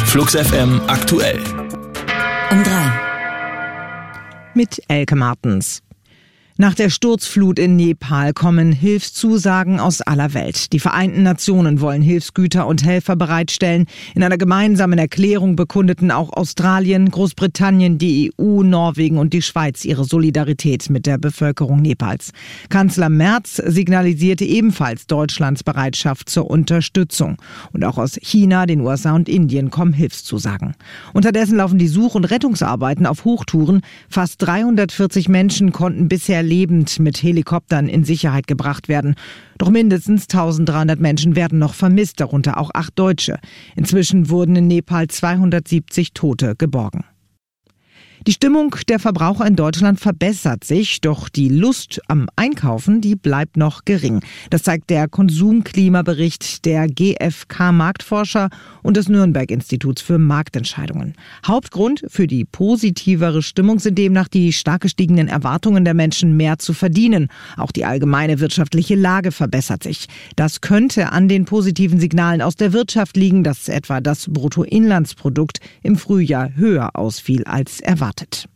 Flux FM aktuell. Um 3. Mit Elke Martens. Nach der Sturzflut in Nepal kommen Hilfszusagen aus aller Welt. Die Vereinten Nationen wollen Hilfsgüter und Helfer bereitstellen. In einer gemeinsamen Erklärung bekundeten auch Australien, Großbritannien, die EU, Norwegen und die Schweiz ihre Solidarität mit der Bevölkerung Nepals. Kanzler Merz signalisierte ebenfalls Deutschlands Bereitschaft zur Unterstützung. Und auch aus China, den USA und Indien kommen Hilfszusagen. Unterdessen laufen die Such- und Rettungsarbeiten auf Hochtouren. Fast 340 Menschen konnten bisher lebend mit Helikoptern in Sicherheit gebracht werden. Doch mindestens 1300 Menschen werden noch vermisst, darunter auch 8 Deutsche. Inzwischen wurden in Nepal 270 Tote geborgen. Die Stimmung der Verbraucher in Deutschland verbessert sich, doch die Lust am Einkaufen, die bleibt noch gering. Das zeigt der Konsumklimabericht der GfK-Marktforscher und des Nürnberg-Instituts für Marktentscheidungen. Hauptgrund für die positivere Stimmung sind demnach die stark gestiegenen Erwartungen der Menschen, mehr zu verdienen. Auch die allgemeine wirtschaftliche Lage verbessert sich. Das könnte an den positiven Signalen aus der Wirtschaft liegen, dass etwa das Bruttoinlandsprodukt im Frühjahr höher ausfiel als erwartet.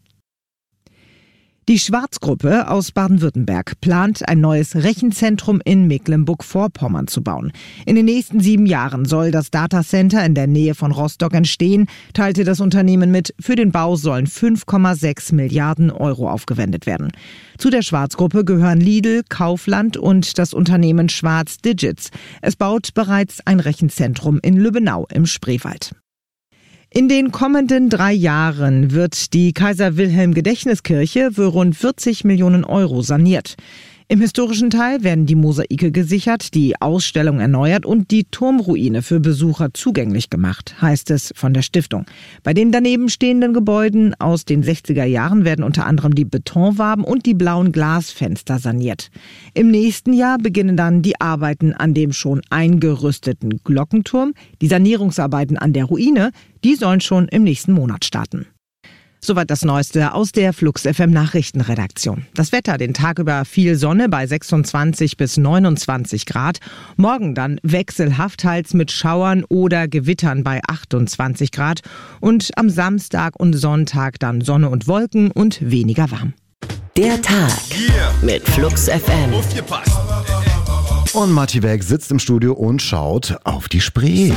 Die Schwarz-Gruppe aus Baden-Württemberg plant, ein neues Rechenzentrum in Mecklenburg-Vorpommern zu bauen. In den nächsten 7 Jahren soll das Datacenter in der Nähe von Rostock entstehen, teilte das Unternehmen mit. Für den Bau sollen 5,6 Milliarden Euro aufgewendet werden. Zu der Schwarz-Gruppe gehören Lidl, Kaufland und das Unternehmen Schwarz Digits. Es baut bereits ein Rechenzentrum in Lübbenau im Spreewald. In den kommenden 3 Jahren wird die Kaiser-Wilhelm-Gedächtniskirche für rund 40 Millionen Euro saniert. Im historischen Teil werden die Mosaike gesichert, die Ausstellung erneuert und die Turmruine für Besucher zugänglich gemacht, heißt es von der Stiftung. Bei den daneben stehenden Gebäuden aus den 60er Jahren werden unter anderem die Betonwaben und die blauen Glasfenster saniert. Im nächsten Jahr beginnen dann die Arbeiten an dem schon eingerüsteten Glockenturm. Die Sanierungsarbeiten an der Ruine, die sollen schon im nächsten Monat starten. Soweit das Neueste aus der Flux FM Nachrichtenredaktion. Das Wetter, den Tag über viel Sonne bei 26 bis 29 Grad. Morgen dann wechselhaft, teils mit Schauern oder Gewittern bei 28 Grad. Und am Samstag und Sonntag dann Sonne und Wolken und weniger warm. Der Tag mit Flux FM. Und Matti Weg sitzt im Studio und schaut auf die Spree.